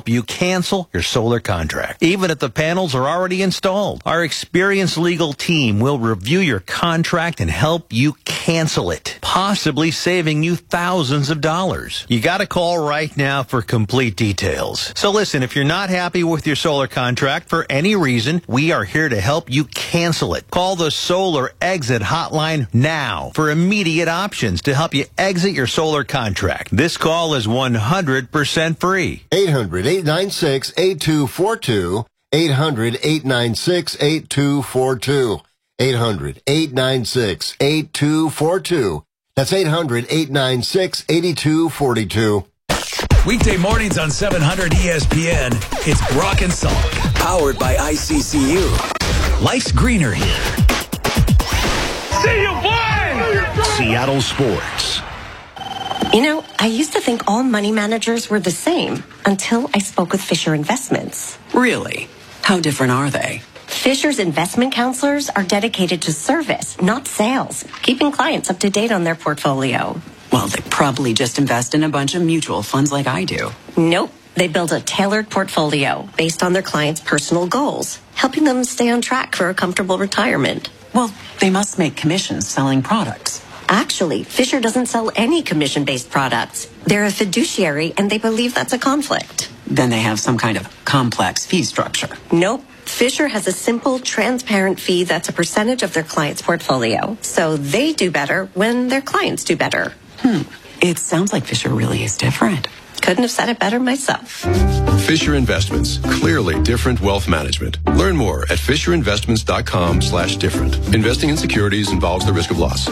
help you cancel your solar contract, even if the panels are already installed. Our experienced legal team will review your contract and help you cancel it, possibly saving you thousands of dollars. You got to call right now for complete details. So listen, if you're not happy with your solar contract for any reason, we are here to help you cancel it. Call the Solar Exit Hotline now for immediate options to help you exit your solar contract. This call is 100% free. 800-896-8242. 800-896-8242. 800-896-8242. That's 800-896-8242. Weekday mornings on 700 ESPN. It's Brock and Salk, powered by ICCU. Life's greener here. See you, boy! Seattle Sports. You know, I used to think all money managers were the same until I spoke with Fisher Investments. Really? How different are they? Fisher's investment counselors are dedicated to service, not sales, keeping clients up to date on their portfolio. Well, they probably just invest in a bunch of mutual funds like I do. Nope. They build a tailored portfolio based on their clients' personal goals, helping them stay on track for a comfortable retirement. Well, they must make commissions selling products. Actually, Fisher doesn't sell any commission-based products. They're a fiduciary, and they believe that's a conflict. Then they have some kind of complex fee structure. Nope. Fisher has a simple, transparent fee that's a percentage of their client's portfolio. So they do better when their clients do better. It sounds like Fisher really is different. Couldn't have said it better myself. Fisher Investments. Clearly different wealth management. Learn more at FisherInvestments.com/different. Investing in securities involves the risk of loss.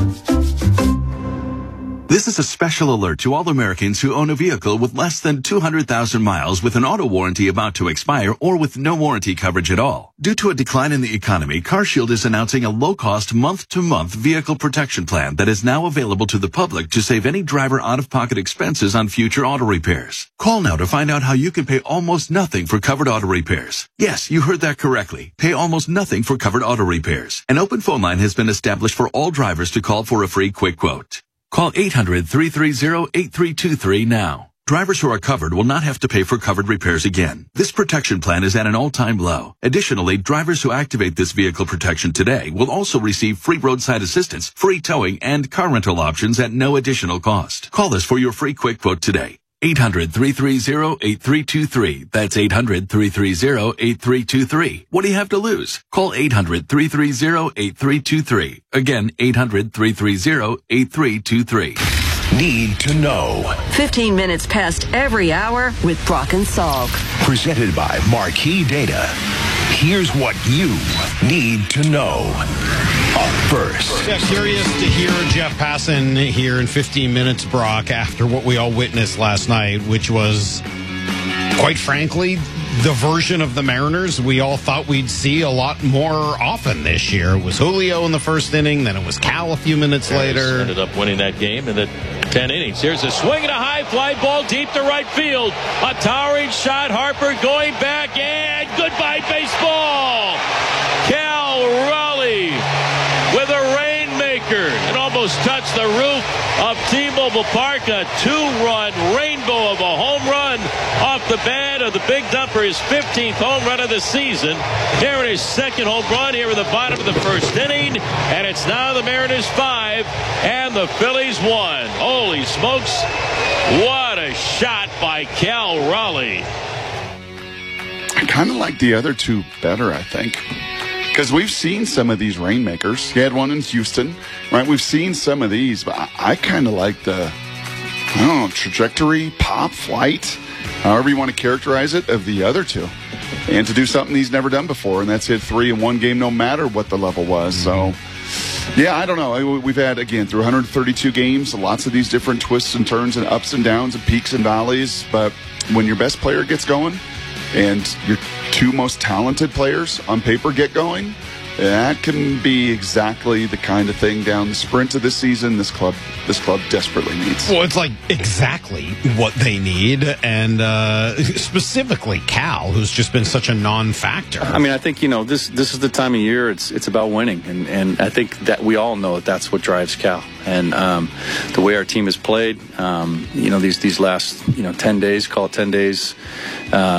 This is a special alert to all Americans who own a vehicle with less than 200,000 miles with an auto warranty about to expire or with no warranty coverage at all. Due to a decline in the economy, CarShield is announcing a low-cost month-to-month vehicle protection plan that is now available to the public to save any driver out-of-pocket expenses on future auto repairs. Call now to find out how you can pay almost nothing for covered auto repairs. Yes, you heard that correctly. Pay almost nothing for covered auto repairs. An open phone line has been established for all drivers to call for a free quick quote. Call 800-330-8323 now. Drivers who are covered will not have to pay for covered repairs again. This protection plan is at an all-time low. Additionally, drivers who activate this vehicle protection today will also receive free roadside assistance, free towing, and car rental options at no additional cost. Call us for your free quick quote today. 800-330-8323. That's 800-330-8323. What do you have to lose? Call 800-330-8323. Again, 800-330-8323. Need to know. 15 minutes past every hour with Brock and Salk. Presented by Marquee Data. Here's what you need to know. Up first. Yeah, curious to hear Jeff Passan here in 15 minutes, Brock, after what we all witnessed last night, which was, quite frankly, the version of the Mariners we all thought we'd see a lot more often this year. It was Julio in the first inning, then it was Cal a few minutes later. Ended up winning that game in the 10 innings. Here's a swing and a high fly ball deep to right field. A towering shot. Harper going back, and goodbye baseball. Cal Raleigh with a rainmaker. It almost touched the roof of T-Mobile Park. A two-run rainbow of a home run off the bat of the Big Dumper. His 15th home run of the season. Here in his second home run here in the bottom of the first inning. And it's now the Mariners 5 and the Phillies 1. Holy smokes. What a shot by Cal Raleigh. I kind of like the other two better, I think. Because we've seen some of these rainmakers. He had one in Houston, right? We've seen some of these, but I kind of like the, I don't know, trajectory, pop, flight, however you want to characterize it, of the other two. And to do something he's never done before, and that's hit 3 in one game no matter what the level was. So, yeah, I don't know. We've had, again, through 132 games, lots of these different twists and turns and ups and downs and peaks and valleys. But when your best player gets going, and your two most talented players on paper get going, that can be exactly the kind of thing down the sprint of this season this club desperately needs. Well, it's like exactly what they need, and specifically Cal, who's just been such a non-factor. I mean, I think, this is the time of year it's about winning, and I think that we all know that's what drives Cal. And the way our team has played, these last 10 days, call it 10 days,